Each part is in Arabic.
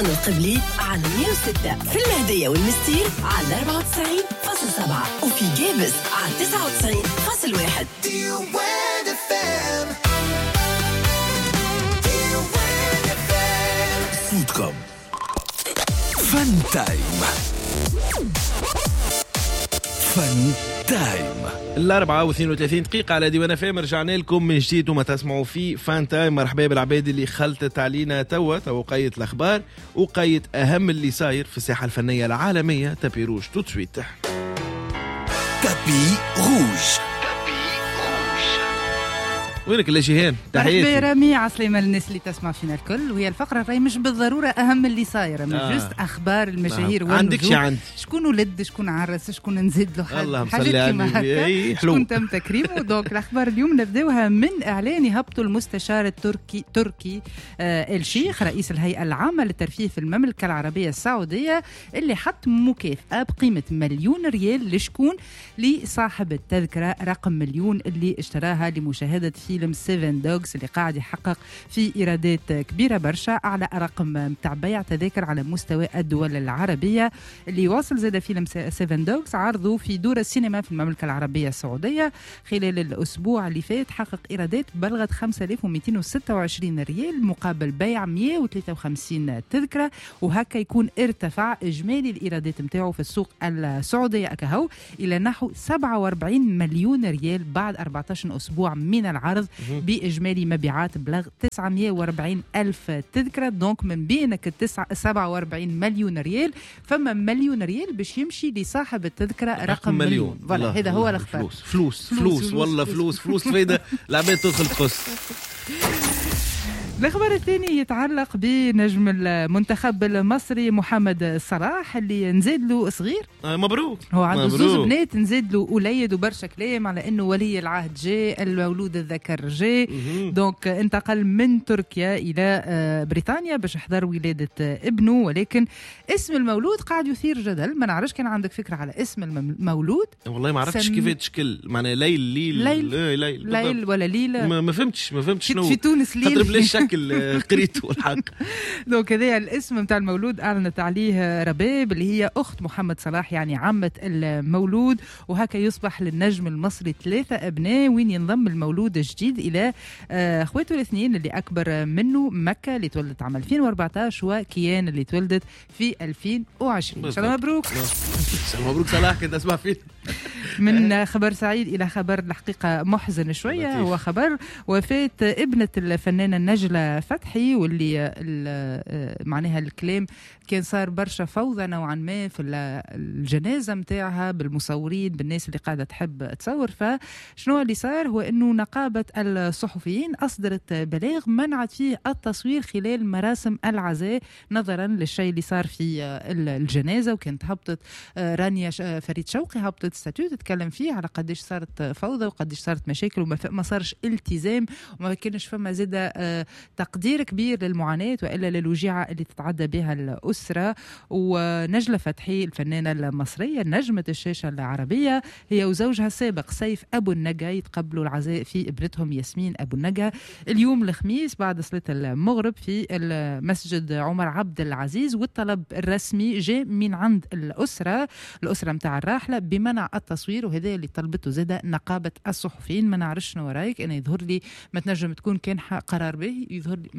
القبلي على 106 في المهدية والمستير على 94.7 وفي جابس على 99.1. صوتكم فن تايم. فن تايم 4:32 على ديوان FM. رجعنا لكم من جديد وما تسمعوا في فان تايم. مرحبا بالعباد اللي خلطت علينا توا وقيت الأخبار وقيت أهم اللي صاير في الساحة الفنية العالمية. تابي روج تو تسويت. تابي روج. وينك اللي جيهان؟ تحياتي. مرحبا رامي عسلامة للناس اللي تسمع فينا الكل. وهي الفقرة راهي مش بالضرورة أهم اللي صاير، مش جست أخبار المشاهير عندك شي عندي شكون ولد، شكون عرس، شكون نزيد له الله حاجات كيما هكا، حلو. شكون تم تكريمه. دونك الأخبار اليوم نبداوها من إعلان هبطوا المستشار التركي الشيخ رئيس الهيئة العامة للترفيه في المملكة العربية السعودية، اللي حط مكافأة بقيمة $1,000,000 لشكون؟ لصاحب التذكرة رقم 1,000,000 اللي اشتراها لمشاهدة فيلم 7 دوغز اللي قاعد يحقق في إيرادات كبيرة برشا، أعلى رقم متاع بيع تذاكر على مستوى الدول العربية. اللي واصل زاد فيلم 7 دوغز عرضه في دور السينما في المملكة العربية السعودية خلال الأسبوع اللي فات، حقق إيرادات بلغت $5,226 مقابل بيع 153 تذكرة، وهكا يكون ارتفع إجمالي الإيرادات متاعه في السوق السعودية أكهو إلى نحو $47 مليون بعد 14 أسبوع من العرض، بإجمالي مبيعات بلغ 940,000 تذكرة. دونك من بينك 47 مليون ريال فما $1,000,000 باش يمشي لصاحب التذكرة رقم 1,000,000. فوالا هذا هو الأخبار. فلوس والله فلوس فايدة العباد تدخل تقص. الخبر الثاني يتعلق بنجم المنتخب المصري محمد صلاح اللي نزيد له صغير. مبروك. هو عنده زوز بنات، نزيد له وليد وبرشا كلام على انه ولي العهد جاء، المولود الذكر جاء. دونك انتقل من تركيا الى بريطانيا باش يحضر ولادة ابنه، ولكن اسم المولود قاعد يثير جدل. ما نعرفش كان عندك فكرة على اسم المولود؟ والله ما عرفتش كيف يتشكل، معناها ليل ولا ليلى، ما فهمتش شنو في تونس ليل خاطر بلا شكل قريته الحق. دونك هذا الاسم نتاع المولود اعلنت عليه رباب اللي هي اخت محمد صلاح، يعني عمة المولود، وهكا يصبح للنجم المصري 3 ابناء، وين ينضم المولود الجديد الى اخواته الاثنين اللي اكبر منه، مكة اللي تولدت عام 2014 وكيان اللي تولدت في 2020. ان شاء الله مبروك. مبروك صلاح. كنت اسمع فيه من خبر سعيد إلى خبر الحقيقة محزن شوية، هو خبر وفاة ابنة الفنانة نجلة فتحي، واللي معناها الكلام كان صار برشا فوضى نوعا ما في الجنازة متاعها بالمصورين بالناس اللي قاعدة تحب تصور. فشنو اللي صار هو أنه نقابة الصحفيين أصدرت بلاغ منعت فيه التصوير خلال مراسم العزاء نظرا للشيء اللي صار في الجنازة. وكانت هبطت رانيا فريد شوقي هبطت ستاتيو تتكلم فيه على قديش صارت فوضى وقديش صارت مشاكل وما صارش التزام وما كانش فما زيادة تقدير كبير للمعاناة وإلا للوجيعة اللي تتعدى بها الأسرة. ونجلة فتحي الفنانة المصرية نجمة الشاشة العربية هي وزوجها السابق سيف أبو النجا يتقبلوا العزاء في ابنتهم ياسمين أبو النجا اليوم الخميس بعد صلاة المغرب في المسجد عمر عبد العزيز. والطلب الرسمي جاء من عند الأسرة متاع الراحلة بمنع التصوير، وهذا اللي طلبته زادة نقابة الصحفيين. ما نعرفش شنو رايك، أنا يظهر لي ما تنجم تكون كان قرار به، يظهر لي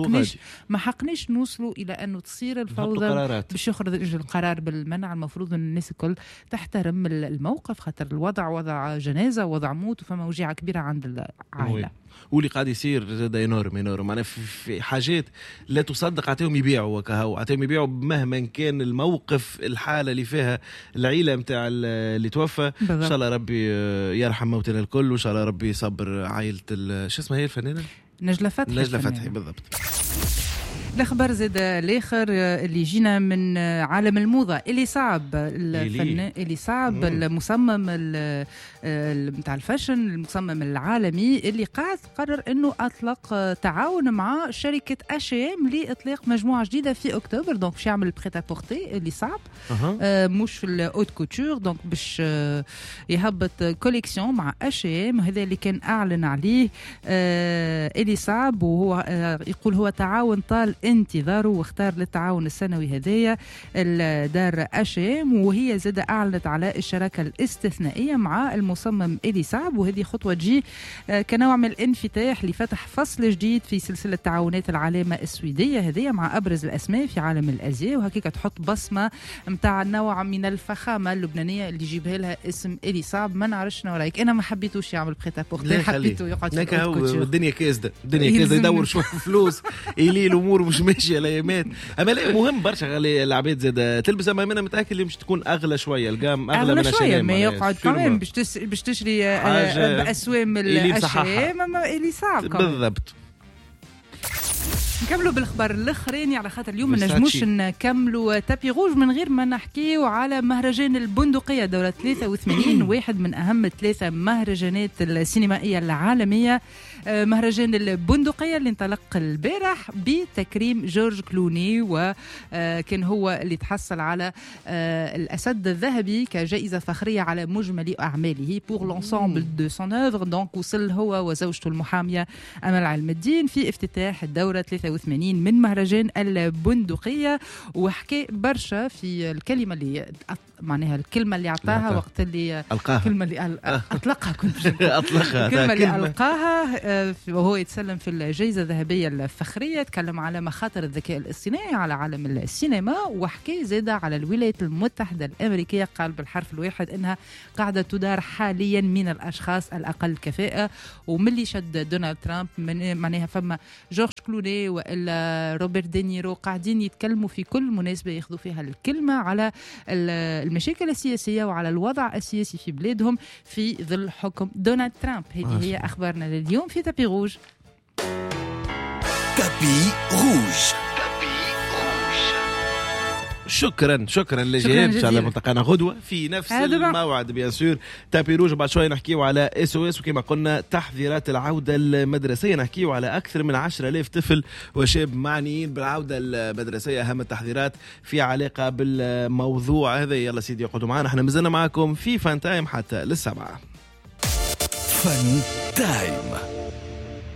ما حقنيش نوصلوا إلى أنه تصير الفوضى باش يخرج القرار بالمنع. المفروض أن الناس الكل تحترم الموقف، خاطر الوضع وضع جنازة وضع موت وفما وجيعة كبيرة عند العائلة. واللي قاعد يصير زاد ينورم معناها في حاجات لا تصدق. عطيهم يبيعوا وكهو، عطيهم يبيعوا مهما كان الموقف الحالة اللي فيها العيلة متاع اللي توفى. إن شاء الله ربي يرحم موتنا الكل، وإن شاء الله ربي يصبر عائلة شو اسمها هي الفنانة نجلة فتحي بالضبط. الخبر زاد الاخر اللي جينا من عالم الموضه اللي صعب الفنان اللي صعب المصمم نتاع الفاشن المصمم العالمي اللي قاعد قرر انه اطلق تعاون مع شركه اشيام لاطلاق مجموعه جديده في اكتوبر. دونك باش يعمل بريتا بورتي اللي صعب مش في الاوت كوتور. دونك باش يهبط كوليكسيون مع اشيام، هذا اللي كان اعلن عليه اللي صعب. وهو يقول هو تعاون طال انتظاره، واختار للتعاون السنوي هذايا الدار أشيم، وهي زاد أعلنت على الشراكة الاستثنائية مع المصمم إلي صعب، وهذه خطوة تجي كنوع من الانفتاح لفتح فصل جديد في سلسلة تعاونات العلامة السويدية هذه مع أبرز الأسماء في عالم الأزياء، وهكيك تحط بصمة متاع نوع من الفخامة اللبنانية اللي يجيبها لها اسم إلي صعب. ما نعرفش شنو رايك، أنا ما حبيتوش يعمل بريتابورتي، حبيته يقعد في الدنيا كاسدة، الدنيا كاسدة، يدور شوية فلوس إلي الأمور مش ماشية الأيامات. أما لا مهم برشا العباد زاد تلبس، أما أنا متأكد اللي مش تكون أغلى شوية، الجام أغلى من شوية، ما يقعد كمان باش تشري بأسوام الأشياء، ما إلي صعب بالضبط. نكملوا بالاخبار الاخرين على خاطر اليوم ما نجموش نكملوا تابي روج من غير ما نحكيوا على مهرجان البندقيه دوره 83 واحد من اهم 3 مهرجانات السينمائيه العالميه. مهرجان البندقيه اللي انطلق البارح بتكريم جورج كلوني، وكان هو اللي تحصل على الاسد الذهبي كجائزه فخريه على مجمل اعماله بور لونسامبل دو سون اوفر. دونك وصل هو وزوجته المحاميه امل علم الدين في افتتاح الدوره 83 من مهرجان البندقيه، وحكى برشا في الكلمه اللي معناها الكلمه اللي اعطاها وقت اللي الكلمه اللي اطلقها كنت اطلقها الكلمه اللي القاها وهو يتسلم في الجائزه الذهبيه الفخريه. تكلم على مخاطر الذكاء الاصطناعي على عالم السينما، وحكى زاد على الولايات المتحده الامريكيه، قال بالحرف الواحد انها قاعده تدار حاليا من الاشخاص الاقل كفاءه. وملي شد دونالد ترامب معناها فما جورج كلوني والا روبرت دينيرو قاعدين يتكلموا في كل مناسبه ياخذوا فيها الكلمه على المشاكل السياسيه وعلى الوضع السياسي في بلادهم في ظل حكم دونالد ترامب. هذه هي اخبارنا لليوم في تابي روج. تابي روج. شكرا لجهاد على ملتقانا غدوه في نفس الموعد بيان سور. تابي روج بعد شويه نحكيو على SOS، وكما قلنا تحذيرات العوده المدرسيه، نحكيو على اكثر من 10,000 طفل وشاب معنيين بالعوده المدرسيه، اهم التحذيرات في علاقه بالموضوع هذا. يلا سيدي اقعدوا معنا، احنا مازلنا معكم في فان تايم حتى للسبعة. فان تايم.